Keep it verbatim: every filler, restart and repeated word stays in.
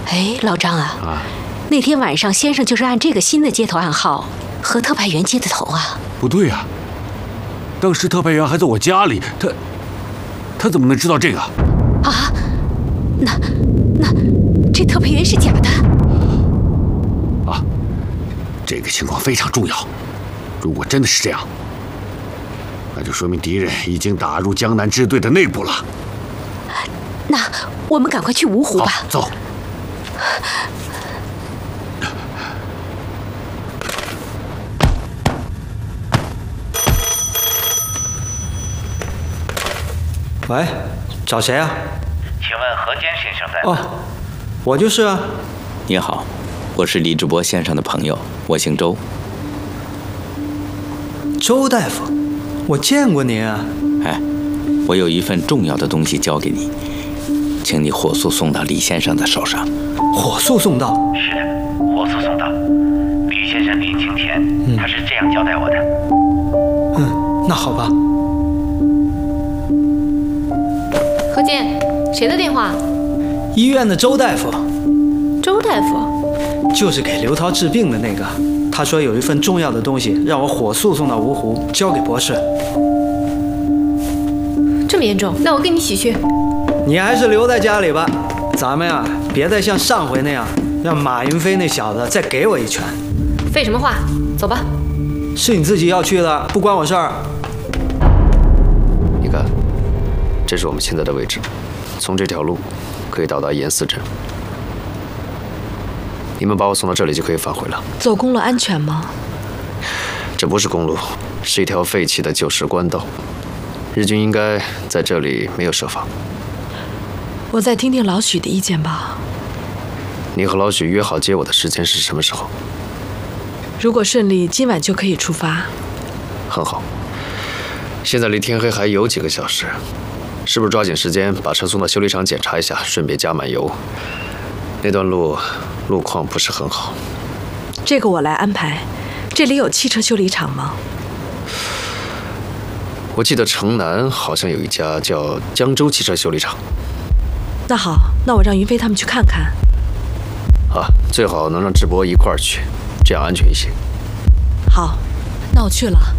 哎，老张啊， 啊， 那天晚上先生就是按这个新的接头暗号和特派员接的头啊。 不对啊，当时特派员还在我家里，他他怎么能知道这个？ 啊，那那这特派员是假的啊，这个情况非常重要。如果真的是这样，那就说明敌人已经打入江南支队的内部了。 那我们赶快去芜湖吧。 好，走。 喂，找谁啊？ 请问何坚先生在吗？ 哦，我就是啊。 你好，我是李志博先生的朋友，我姓周。 周大夫，我见过您啊。 哎，我有一份重要的东西交给你，请你火速送到李先生的手上。 火速送到？ 是的，火速送到。李先生临行前，嗯、他是这样交代我的。 嗯，那好吧。 何健，谁的电话？ 医院的周大夫。 周大夫？ 就是给刘涛治病的那个。他说有一份重要的东西，让我火速送到芜湖，交给博士。 这么严重？那我跟你一起去。 你还是留在家里吧，咱们呀，别再像上回那样，让马云飞那小子再给我一拳。 废什么话？走吧。 是你自己要去的，不关我事儿。 你看，这是我们现在的位置，从这条路可以到达严寺镇。你们把我送到这里就可以返回了。 走公路安全吗？ 这不是公路，是一条废弃的旧时官道。日军应该在这里没有设防。 我再听听老许的意见吧。 你和老许约好接我的时间是什么时候？ 如果顺利，今晚就可以出发。 很好。现在离天黑还有几个小时，是不是抓紧时间把车送到修理厂检查一下，顺便加满油？那段路路况不是很好。 这个我来安排。这里有汽车修理厂吗？ 我记得城南好像有一家叫江州汽车修理厂。 那好，那我让云飞他们去看看。 啊，最好能让智博一块儿去，这样安全一些。 好，那我去了。